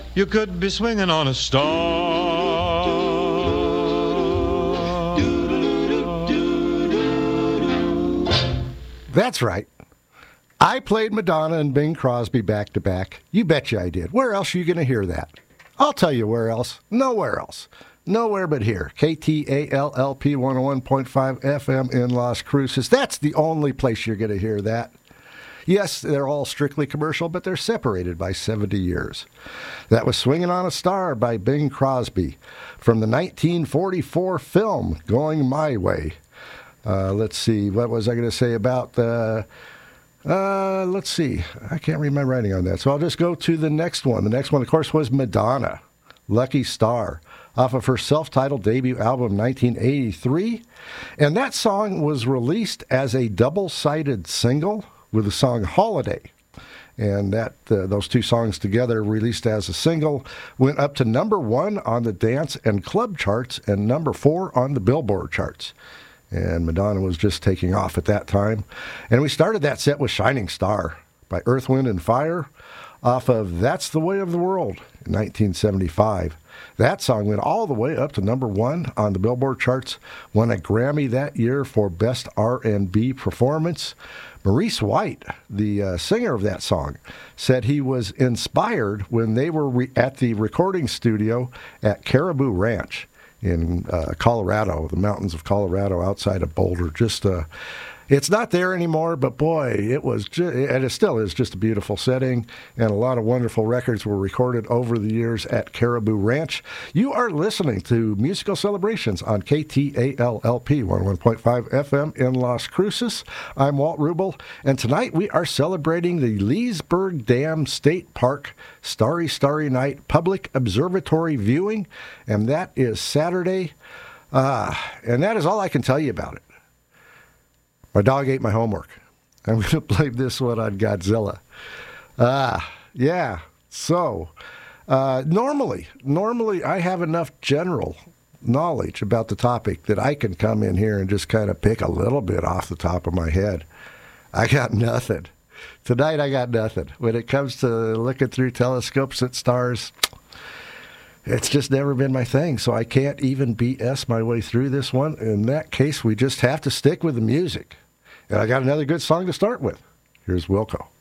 You could be swinging on a star. That's right. I played Madonna and Bing Crosby back to back. You betcha I did. Where else are you going to hear that? I'll tell you where else. Nowhere else. Nowhere but here. KTALLP 101.5 FM in Las Cruces. That's the only place you're going to hear that. Yes, they're all strictly commercial, but they're separated by 70 years. That was Swinging on a Star by Bing Crosby from the 1944 film Going My Way. Let's see, what was I going to say about the... let's see, I can't read my writing on that, so I'll just go to the next one. The next one, of course, was Madonna, Lucky Star, off of her self-titled debut album, 1983. And that song was released as a double-sided single with the song Holiday. And that those two songs together, released as a single, went up to number 1 on the dance and club charts and number 4 on the Billboard charts. And Madonna was just taking off at that time. And we started that set with Shining Star by Earth, Wind, and Fire off of That's the Way of the World in 1975. That song went all the way up to number 1 on the Billboard charts, won a Grammy that year for Best R&B Performance. Maurice White, the singer of that song, said he was inspired when they were at the recording studio at Caribou Ranch in Colorado, the mountains of Colorado outside of Boulder. Just it's not there anymore, but boy, it was and it still is just a beautiful setting, and a lot of wonderful records were recorded over the years at Caribou Ranch. You are listening to Musical Celebrations on KTALLP 101.5 FM in Las Cruces. I'm Walt Rubel, and tonight we are celebrating the Leesburg Dam State Park Starry Starry Night Public Observatory Viewing, and that is Saturday, and that is all I can tell you about it. My dog ate my homework. I'm going to blame this one on Godzilla. Yeah. So, normally I have enough general knowledge about the topic that I can come in here and just kind of pick a little bit off the top of my head. I got nothing. Tonight I got nothing. When it comes to looking through telescopes at stars, it's just never been my thing, so I can't even BS my way through this one. In that case, we just have to stick with the music. And I got another good song to start with. Here's Wilco.